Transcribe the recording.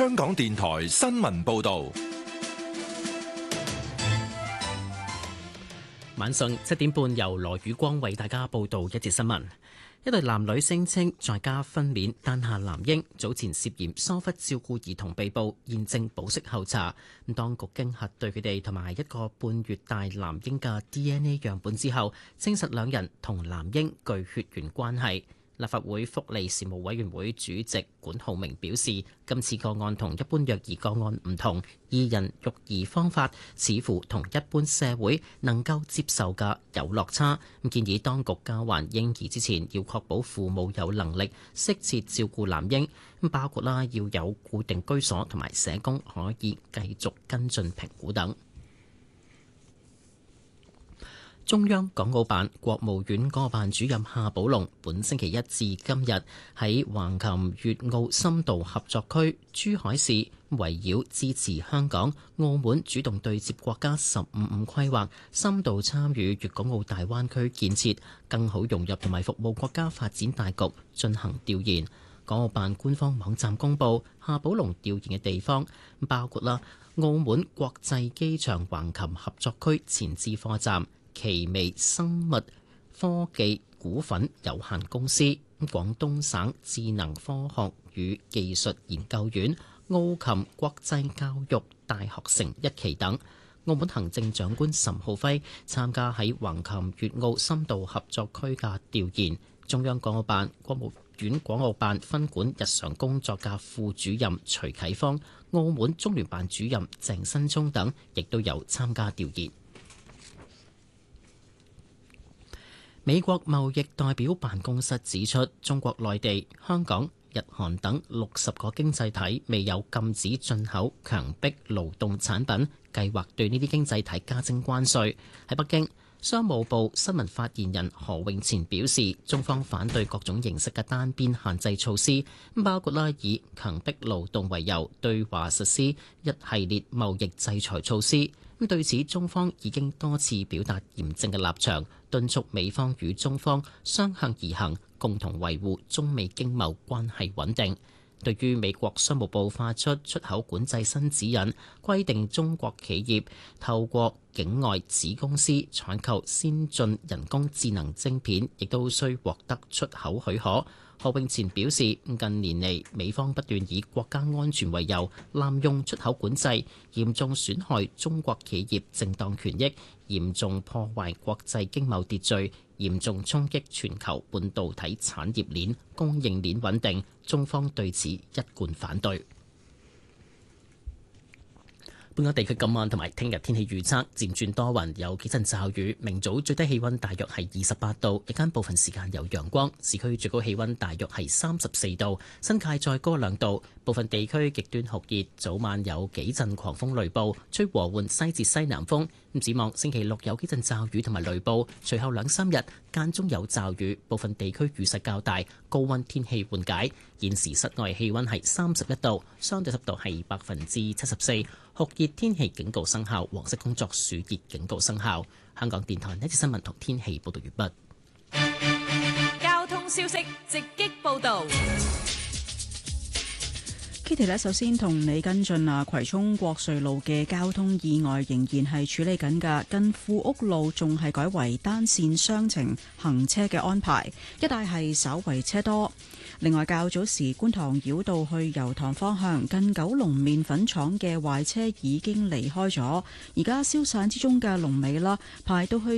香港電台新聞報道。 晚上7點半，由羅宇光為大家報道一節新聞。一對男女聲稱在家分娩誕下男嬰，早前涉嫌疏忽照顧兒童被捕，現正保釋候查。當局經核對佢哋同埋1個半月大男嬰嘅 DNA 樣本之後，證實兩人同男嬰具血緣關係。立法會福利事務委員會主席管浩鳴表示，今次個案同一般虐兒個案唔同，二人育兒方法似乎同一般社會能夠接受嘅有落差。建議當局交還嬰兒之前，要確保父母有能力適切照顧男嬰，包括要有固定居所同埋社工可以繼續跟進評估等。中央港澳辦、國務院港澳辦主任夏寶龍本星期一至今日喺橫琴粵澳深度合作區珠海市，圍繞支持香港、澳門主動對接國家15規劃，深度參與粵港澳大灣區建設，更好融入同埋服務國家發展大局進行調研。港澳辦官方網站公布，夏寶龍調研嘅地方包括澳門國際機場橫琴合作區前置貨站、奇微生物科技股份有限公司、廣東省智能科學與技術研究院、澳琴國際教育大學城1期等。澳門行政長官岑浩輝參加喺橫琴粵澳深度合作區嘅調研。中央港澳辦、國務院港澳辦分管日常工作嘅副主任徐啟芳、澳門中聯辦主任鄭新聰等亦都有參加調研。美國貿易代表辦公室指出，中國內地、香港、日韓等60個經濟體未有禁止進口強迫勞動產品，計劃對呢啲經濟體加徵關稅。喺北京，商務部新聞發言人何永前表示，中方反對各種形式嘅單邊限制措施，包括以強迫勞動為由對華實施一系列貿易制裁措施。對此，中方已經多次表達嚴正嘅立場，敦促美方與中方相向而行，共同維護中美經貿關係穩定。對於美國商務部發出出口管制新指引，規定中國企業透過境外子公司採購先進人工智能晶片，亦都需獲得出口許可。何永前表示，近年嚟美方不斷以國家安全為由濫用出口管制，嚴重損害中國企業正當權益，嚴重破壞國際經貿秩序，嚴重衝擊全球半導體產業鏈供應鏈穩定。中方對此一貫反對。本港地區今晚同埋聽日天氣預測漸轉多雲，有幾陣驟雨。明早最低氣溫大約係28度，日間部分時間有陽光。市區最高氣溫大約係34度，新界再高2度。部分地區極端酷熱，早晚有幾陣狂風雷暴，吹和緩西至西南風。展望星期六有幾陣驟雨同埋雷暴，隨後2-3日間中有驟雨，部分地區雨勢較大，高溫天氣緩解。現時室外氣溫係31度，相對濕度係74%，酷熱天氣警告生效，黃色工作暑熱警告生效。香港電台呢節新聞同天氣報道完畢。 交通消息直擊報道。 Kitty 呢，首先同你跟進葵涌國瑞路嘅交通意外仍然係處理緊㗎，近富屋路仲係改為單線雙程行車嘅安排，一帶係稍為車多。另外，較早時觀塘繞道去油塘方向近九龍麵粉廠嘅壞車已經離開咗，而家消散之中嘅龍尾啦，排到去